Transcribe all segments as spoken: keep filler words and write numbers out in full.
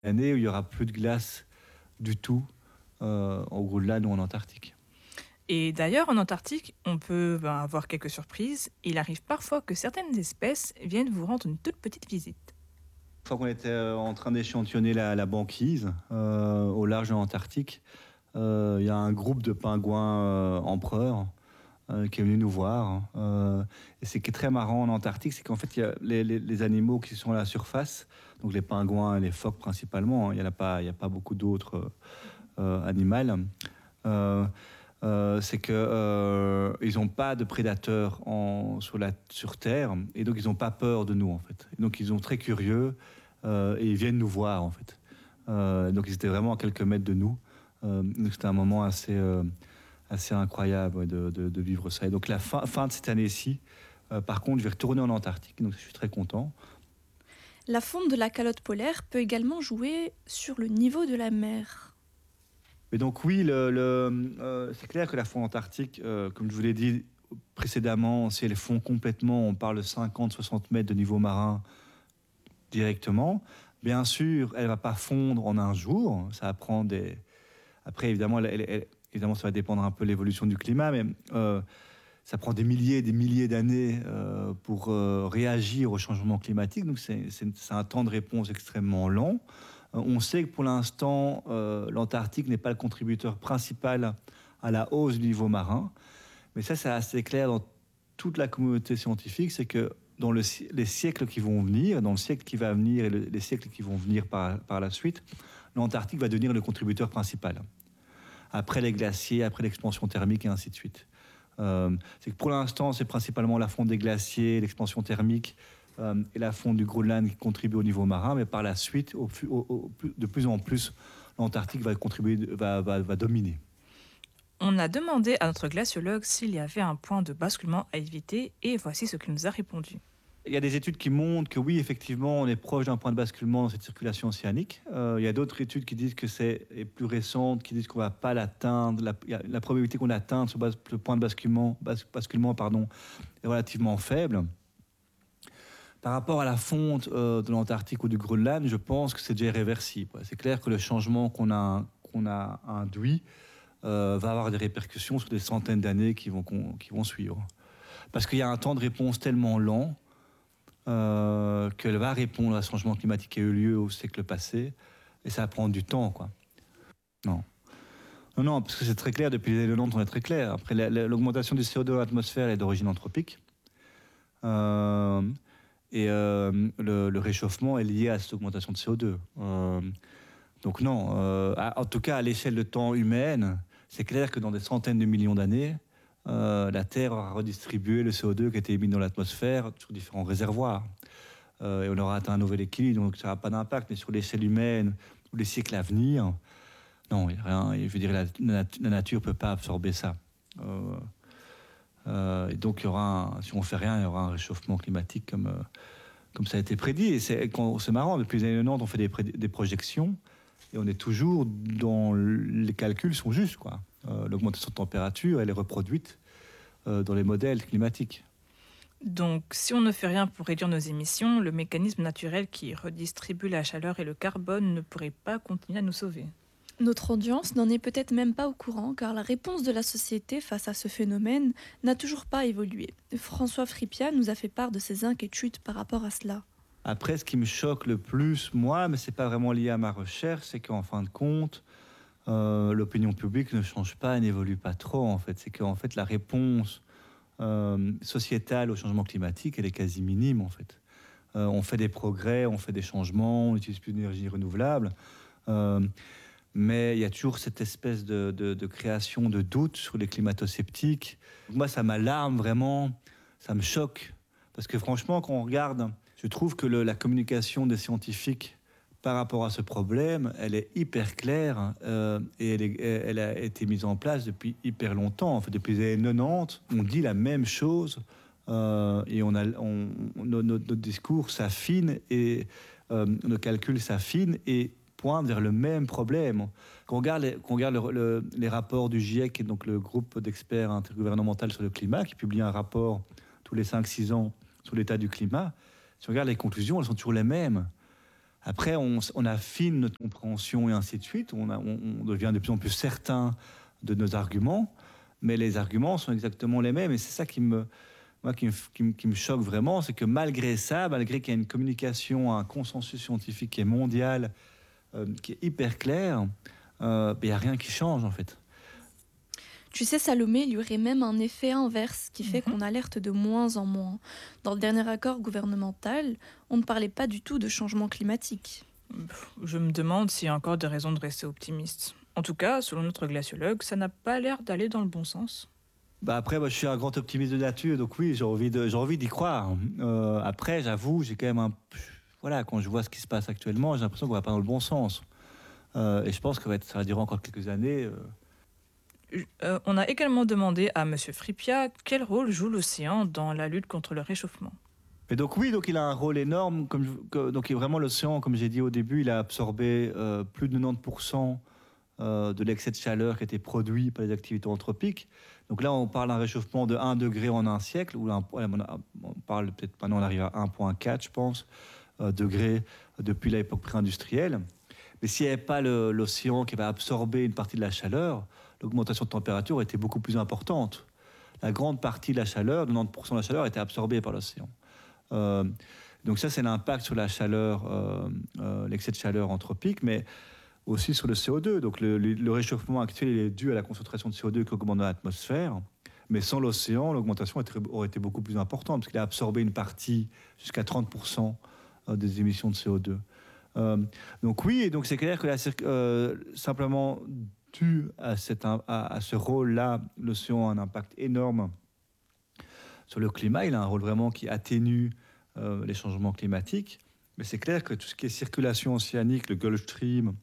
années où il n'y aura plus de glace du tout euh, au Groenland ou en Antarctique. Et d'ailleurs, en Antarctique, on peut ben, avoir quelques surprises. Il arrive parfois que certaines espèces viennent vous rendre une toute petite visite. Une fois qu'on était euh, en train d'échantillonner la, la banquise euh, au large de l'Antarctique, euh, il y a un groupe de pingouins euh, empereurs euh, qui est venu nous voir. Euh, et ce qui est très marrant en Antarctique, c'est qu'en fait, il y a les, les, les animaux qui sont à la surface, donc les pingouins et les phoques principalement, hein, il n'y a, pas, il y a pas beaucoup d'autres euh, animaux. Euh, euh, c'est qu'ils euh, n'ont pas de prédateurs en, sur, la, sur Terre, et donc ils n'ont pas peur de nous, en fait. Et donc ils sont très curieux, euh, et ils viennent nous voir, en fait. Euh, donc ils étaient vraiment à quelques mètres de nous. Euh, donc c'était un moment assez, euh, assez incroyable de, de, de vivre ça. Et donc la fin, fin de cette année-ci, euh, par contre, je vais retourner en Antarctique, donc je suis très content. La fonte de la calotte polaire peut également jouer sur le niveau de la mer. Mais donc oui, le, le, euh, c'est clair que la fonte antarctique, euh, comme je vous l'ai dit précédemment, si elle fond complètement, on parle de cinquante à soixante mètres de niveau marin directement. Bien sûr, elle ne va pas fondre en un jour. Ça va prendre des... Après, évidemment, elle, elle, elle, évidemment, ça va dépendre un peu de l'évolution du climat, mais euh, ça prend des milliers et des milliers d'années euh, pour euh, réagir au changement climatique. Donc c'est, c'est, c'est un temps de réponse extrêmement long. On sait que pour l'instant, euh, l'Antarctique n'est pas le contributeur principal à la hausse du niveau marin. Mais ça, c'est assez clair dans toute la communauté scientifique, c'est que dans le, les siècles qui vont venir, dans le siècle qui va venir et le, les siècles qui vont venir par, par la suite, l'Antarctique va devenir le contributeur principal. Après les glaciers, après l'expansion thermique et ainsi de suite. Euh, c'est que pour l'instant, c'est principalement la fonte des glaciers, l'expansion thermique, Euh, et la fonte du Groenland qui contribue au niveau marin, mais par la suite, au, au, au, de plus en plus, l'Antarctique va, contribuer, va, va, va dominer. On a demandé à notre glaciologue s'il y avait un point de basculement à éviter et voici ce qu'il nous a répondu. Il y a des études qui montrent que oui, effectivement, on est proche d'un point de basculement dans cette circulation océanique. Euh, il y a d'autres études qui disent que c'est et plus récentes, qui disent qu'on ne va pas l'atteindre. La, la probabilité qu'on l'atteigne sur le point de basculement, bas, basculement pardon, est relativement faible. Par rapport à la fonte euh, de l'Antarctique ou du Groenland, je pense que c'est déjà irréversible. C'est clair que le changement qu'on a, qu'on a induit euh, va avoir des répercussions sur des centaines d'années qui vont, qui vont suivre. Parce qu'il y a un temps de réponse tellement lent euh, qu'elle va répondre à ce changement climatique qui a eu lieu au siècle passé, et ça va prendre du temps, quoi. Non. Non, non, parce que c'est très clair, depuis les années quatre-vingt-dix, on est très clair. Après, l'augmentation du C O deux dans l'atmosphère est d'origine anthropique. Euh, Et euh, le, le réchauffement est lié à cette augmentation de C O deux. Euh, donc non, euh, à, en tout cas à l'échelle de temps humaine, c'est clair que dans des centaines de millions d'années, euh, la Terre aura redistribué le C O deux qui a été émis dans l'atmosphère sur différents réservoirs. Euh, et on aura atteint un nouvel équilibre, donc ça n'aura pas d'impact. Mais sur l'échelle humaine ou les siècles à venir, non, il n'y a rien. Je veux dire, la, la, la nature ne peut pas absorber ça. Euh, Euh, et donc, il y aura un, si on ne fait rien, il y aura un réchauffement climatique comme, euh, comme ça a été prédit. Et c'est, c'est marrant, depuis les années quatre-vingt-dix, on fait des, pré- des projections et on est toujours dans les calculs sont justes, quoi. Euh, l'augmentation de température, elle est reproduite euh, dans les modèles climatiques. Donc, si on ne fait rien pour réduire nos émissions, le mécanisme naturel qui redistribue la chaleur et le carbone ne pourrait pas continuer à nous sauver. Notre audience n'en est peut-être même pas au courant car la réponse de la société face à ce phénomène n'a toujours pas évolué. François Fripia nous a fait part de ses inquiétudes par rapport à cela. Après, ce qui me choque le plus, moi, mais ce n'est pas vraiment lié à ma recherche, c'est qu'en fin de compte, euh, l'opinion publique ne change pas et n'évolue pas trop, en fait. C'est qu'en fait, la réponse euh, sociétale au changement climatique, elle est quasi minime, en fait. Euh, on fait des progrès, on fait des changements, on n'utilise plus d'énergie renouvelable. Euh, mais il y a toujours cette espèce de, de, de création de doute sur les climato-sceptiques. Moi, ça m'alarme vraiment, ça me choque. Parce que franchement, quand on regarde, je trouve que le, la communication des scientifiques par rapport à ce problème, elle est hyper claire euh, et elle, est, elle a été mise en place depuis hyper longtemps. En fait, depuis les années quatre-vingt-dix, on dit la même chose euh, et on a, on, nos, nos, notre discours s'affine et euh, nos calculs s'affinent et pointe vers le même problème. Quand on regarde les, quand on regarde le, le, les rapports du GIEC, qui est donc le groupe d'experts intergouvernemental sur le climat, qui publie un rapport tous les cinq six ans sur l'état du climat, si on regarde les conclusions, elles sont toujours les mêmes. Après, on, on affine notre compréhension et ainsi de suite. On, a, on, on devient de plus en plus certain de nos arguments, mais les arguments sont exactement les mêmes. Et c'est ça qui me, moi, qui me, qui me, qui me choque vraiment, c'est que malgré ça, malgré qu'il y a une communication, un consensus scientifique qui est mondial, euh, qui est hyper clair, euh, il n'y a rien qui change en fait. Tu sais, Salomé, il y aurait même un effet inverse qui fait Mhm. qu'on alerte de moins en moins. Dans le dernier accord gouvernemental, on ne parlait pas du tout de changement climatique. Pff, Je me demande s'il y a encore des raisons de rester optimiste. En tout cas, selon notre glaciologue, ça n'a pas l'air d'aller dans le bon sens. Bah après, moi, je suis un grand optimiste de nature, donc oui, j'ai envie de, j'ai envie d'y croire. Euh, après, j'avoue, j'ai quand même un, voilà, quand je vois ce qui se passe actuellement, j'ai l'impression qu'on va pas dans le bon sens. Euh, et je pense que va être, ça va durer encore quelques années. Euh. Euh, on a également demandé à M. Fripia quel rôle joue l'océan dans la lutte contre le réchauffement. Et donc oui, donc il a un rôle énorme. Comme je- que- donc il est vraiment l'océan, comme j'ai dit au début, il a absorbé euh, plus de quatre-vingt-dix pour cent euh, de l'excès de chaleur qui a été produit par les activités anthropiques. Donc là, on parle d'un réchauffement de un degré en un siècle, ou un- on parle peut-être maintenant, on arrive à un virgule quatre, je pense, euh, degrés depuis l'époque pré-industrielle. Mais s'il n'y avait pas le- l'océan qui va absorber une partie de la chaleur, l'augmentation de température était beaucoup plus importante. La grande partie de la chaleur, quatre-vingt-dix pour cent de la chaleur, était absorbée par l'océan. Euh, donc ça, c'est l'impact sur la chaleur, euh, euh, l'excès de chaleur anthropique, mais aussi sur le C O deux. Donc le, le, le réchauffement actuel il est dû à la concentration de C O deux qui augmente dans l'atmosphère, mais sans l'océan, l'augmentation aurait été beaucoup plus importante, parce qu'il a absorbé une partie, jusqu'à trente pour cent des émissions de C O deux. Euh, donc oui, et donc c'est clair que la, euh, simplement dû à, cette, à, à ce rôle-là, l'océan a un impact énorme sur le climat. Il a un rôle vraiment qui atténue euh, les changements climatiques. Mais c'est clair que tout ce qui est circulation océanique, le Gulf Stream,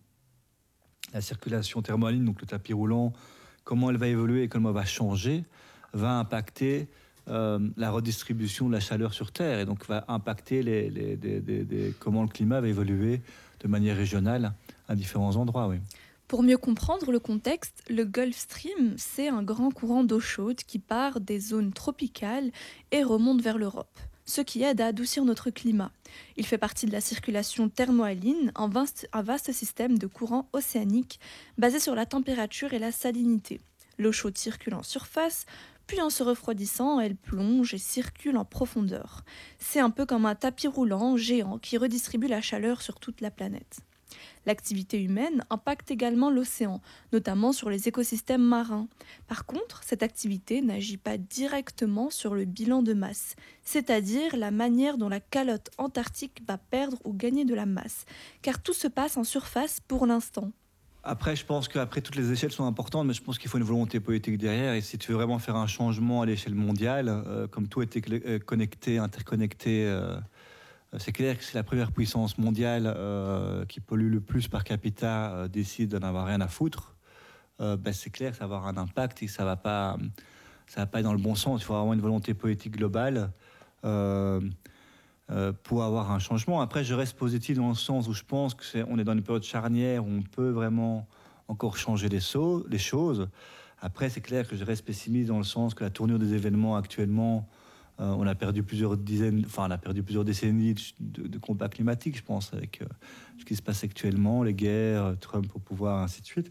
la circulation thermohaline, donc le tapis roulant, comment elle va évoluer et comment elle va changer, va impacter euh, la redistribution de la chaleur sur Terre et donc va impacter les, les, les, les, les, comment le climat va évoluer de manière régionale à différents endroits. Oui. Pour mieux comprendre le contexte, le Gulf Stream, c'est un grand courant d'eau chaude qui part des zones tropicales et remonte vers l'Europe, ce qui aide à adoucir notre climat. Il fait partie de la circulation thermohaline, un vaste, un vaste système de courants océaniques basé sur la température et la salinité. L'eau chaude circule en surface, puis en se refroidissant, elle plonge et circule en profondeur. C'est un peu comme un tapis roulant géant qui redistribue la chaleur sur toute la planète. L'activité humaine impacte également l'océan, notamment sur les écosystèmes marins. Par contre, cette activité n'agit pas directement sur le bilan de masse, c'est-à-dire la manière dont la calotte antarctique va perdre ou gagner de la masse, car tout se passe en surface pour l'instant. Après, je pense qu'après, toutes les échelles sont importantes, mais je pense qu'il faut une volonté politique derrière. Et si tu veux vraiment faire un changement à l'échelle mondiale, euh, comme tout est connecté, interconnecté, euh, c'est clair que si la première puissance mondiale euh, qui pollue le plus par capita euh, décide d'en avoir rien à foutre, euh, ben c'est clair que ça va avoir un impact et que ça va pas, ça va pas être dans le bon sens. Il faut vraiment une volonté politique globale euh, euh, pour avoir un changement. Après, je reste positif dans le sens où je pense que c'est, on est dans une période charnière où on peut vraiment encore changer les, so- les choses. Après, c'est clair que je reste pessimiste dans le sens que la tournure des événements actuellement, Euh, on a perdu plusieurs dizaines, enfin, on a perdu plusieurs décennies de, de combat climatique, je pense, avec euh, ce qui se passe actuellement, les guerres, Trump au pouvoir, ainsi de suite.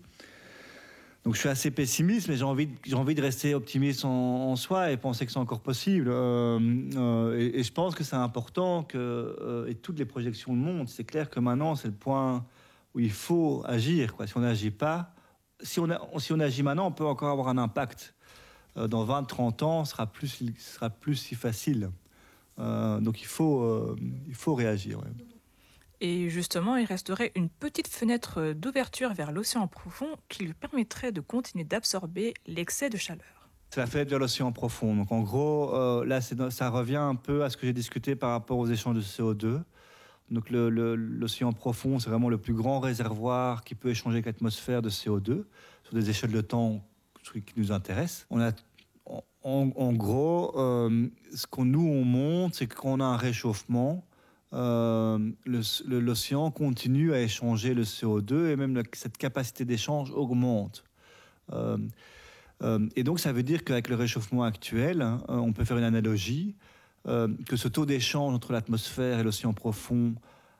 Donc, je suis assez pessimiste, mais j'ai envie, de, j'ai envie de rester optimiste en, en soi et penser que c'est encore possible. Euh, euh, et, et je pense que c'est important que euh, et toutes les projections le montrent. C'est clair que maintenant, c'est le point où il faut agir, quoi. Si on n'agit pas, si on, a, si on agit maintenant, on peut encore avoir un impact. Dans vingt trente ans, ce sera plus, sera plus si facile. Euh, donc il faut, euh, il faut réagir. Ouais. Et justement, il resterait une petite fenêtre d'ouverture vers l'océan profond qui lui permettrait de continuer d'absorber l'excès de chaleur. C'est la fenêtre vers l'océan profond. Donc en gros, euh, là, c'est, ça revient un peu à ce que j'ai discuté par rapport aux échanges de C O deux. Donc le, le, l'océan profond, c'est vraiment le plus grand réservoir qui peut échanger avec l'atmosphère de C O deux sur des échelles de temps qui nous intéressent. On a En, en gros, euh, ce qu'on nous on montre, c'est que quand on a un réchauffement, euh, le, le, l'océan continue à échanger le C O deux et même la, cette capacité d'échange augmente. Euh, euh, et donc ça veut dire qu'avec le réchauffement actuel, hein, on peut faire une analogie, euh, que ce taux d'échange entre l'atmosphère et l'océan profond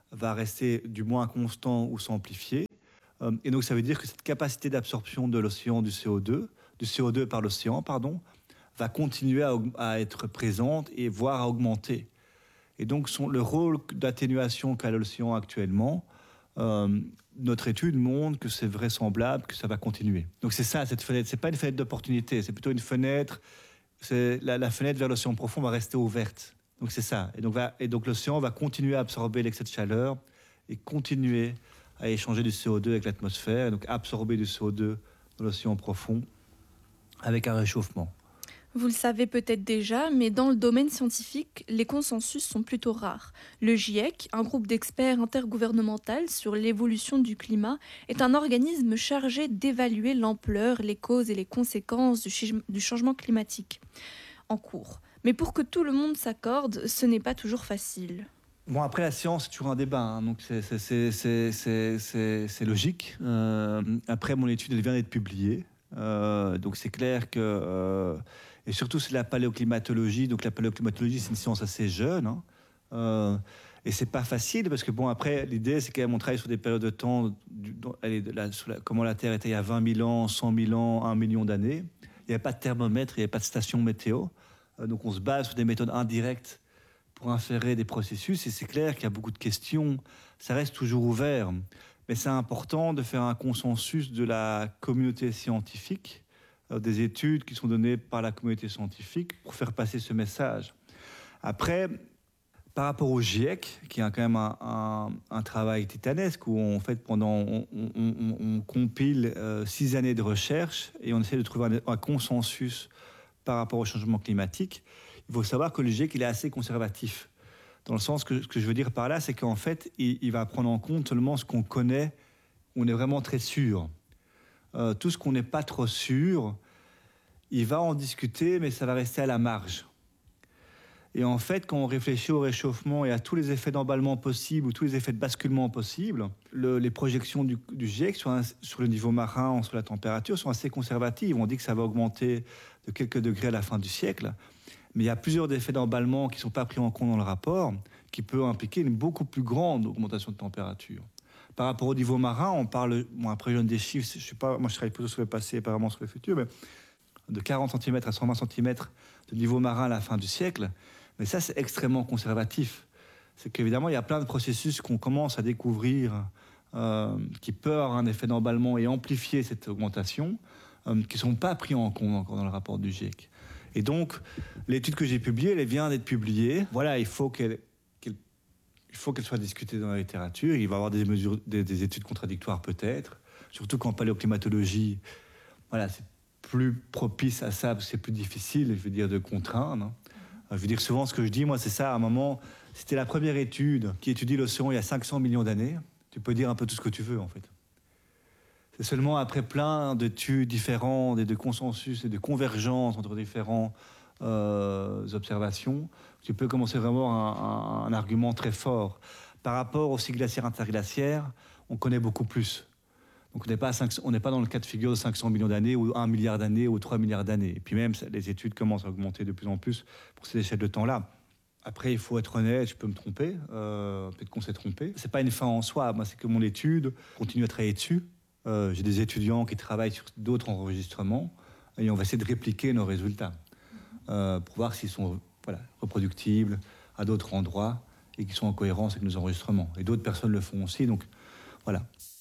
va rester du moins constant ou s'amplifier. Euh, et donc ça veut dire que cette capacité d'absorption de l'océan du C O deux, du C O deux par l'océan, pardon, va continuer à, à être présente et voire à augmenter. Et donc son, le rôle d'atténuation qu'a l'océan actuellement, euh, notre étude montre que c'est vraisemblable que ça va continuer. Donc c'est ça, cette fenêtre. C'est pas une fenêtre d'opportunité, c'est plutôt une fenêtre. C'est la, la fenêtre vers l'océan profond va rester ouverte. Donc c'est ça. Et donc, va, et donc l'océan va continuer à absorber l'excès de chaleur et continuer à échanger du C O deux avec l'atmosphère, et donc absorber du C O deux dans l'océan profond avec un réchauffement. Vous le savez peut-être déjà, mais dans le domaine scientifique, les consensus sont plutôt rares. Le GIEC, un groupe d'experts intergouvernemental sur l'évolution du climat, est un organisme chargé d'évaluer l'ampleur, les causes et les conséquences du, ch- du changement climatique en cours. Mais pour que tout le monde s'accorde, ce n'est pas toujours facile. Bon, après, la science, c'est toujours un débat, hein, donc c'est, c'est, c'est, c'est, c'est, c'est, c'est logique. Euh, après, mon étude, elle vient d'être publiée. Euh, donc c'est clair que... Euh, et surtout, c'est la paléoclimatologie. Donc la paléoclimatologie, c'est une science assez jeune. Hein, euh, et c'est pas facile, parce que, bon, après, l'idée, c'est quand même on travaille sur des périodes de temps, du, dans, allez, de la, sur la, comment la Terre était il y a vingt mille ans, cent mille ans, un million d'années. Il n'y avait pas de thermomètre, il n'y avait pas de station météo. Euh, donc on se base sur des méthodes indirectes pour inférer des processus, et c'est clair qu'il y a beaucoup de questions, ça reste toujours ouvert. Mais c'est important de faire un consensus de la communauté scientifique, euh, des études qui sont données par la communauté scientifique pour faire passer ce message. Après, par rapport au GIEC, qui a quand même un, un, un travail titanesque, où on, en fait, pendant, on, on, on, on compile euh, six années de recherche et on essaie de trouver un, un consensus par rapport au changement climatique. Il faut savoir que le GIEC, il est assez conservatif. Dans le sens que ce que je veux dire par là, c'est qu'en fait, il, il va prendre en compte seulement ce qu'on connaît, on est vraiment très sûr. Euh, tout ce qu'on n'est pas trop sûr, il va en discuter, mais ça va rester à la marge. Et en fait, quand on réfléchit au réchauffement et à tous les effets d'emballement possibles ou tous les effets de basculement possibles, le, les projections du, du GIEC sur, un, sur le niveau marin, sur la température, sont assez conservatives. On dit que ça va augmenter de quelques degrés à la fin du siècle. Mais il y a plusieurs effets d'emballement qui ne sont pas pris en compte dans le rapport, qui peuvent impliquer une beaucoup plus grande augmentation de température. Par rapport au niveau marin, on parle, bon après je donne des chiffres, je sais pas, moi je travaille plutôt sur le passé, apparemment sur le futur, mais de quarante centimètres à cent vingt centimètres de niveau marin à la fin du siècle. Mais ça, c'est extrêmement conservatif. C'est qu'évidemment, il y a plein de processus qu'on commence à découvrir euh, qui peuvent avoir un effet d'emballement et amplifier cette augmentation, euh, qui ne sont pas pris en compte encore dans le rapport du GIEC. Et donc, l'étude que j'ai publiée, elle vient d'être publiée. Voilà, il faut qu'elle, qu'elle, il faut qu'elle soit discutée dans la littérature. Il va y avoir des, mesures, des, des études contradictoires peut-être, surtout qu'en paléoclimatologie, voilà, c'est plus propice à ça, parce que c'est plus difficile, je veux dire, de contraindre. Hein. Je veux dire, souvent, ce que je dis, moi, c'est ça, à un moment, c'était la première étude qui étudie l'océan il y a cinq cents millions d'années. Tu peux dire un peu tout ce que tu veux, en fait. C'est seulement après plein d'études différentes et de consensus et de convergence entre différentes euh, observations que tu peux commencer vraiment un, un, un argument très fort. Par rapport au cycle glaciaire interglaciaire, on connaît beaucoup plus. Donc on n'est pas, pas dans le cas de figure de cinq cents millions d'années ou un milliard d'années ou trois milliards d'années. Et puis même, les études commencent à augmenter de plus en plus pour ces échelles de temps-là. Après, il faut être honnête, je peux me tromper, euh, peut-être qu'on s'est trompé. Ce n'est pas une fin en soi, moi, c'est que mon étude continue à travailler dessus. Euh, j'ai des étudiants qui travaillent sur d'autres enregistrements et on va essayer de répliquer nos résultats euh, pour voir s'ils sont voilà, reproductibles à d'autres endroits et qu'ils sont en cohérence avec nos enregistrements. Et d'autres personnes le font aussi, donc voilà.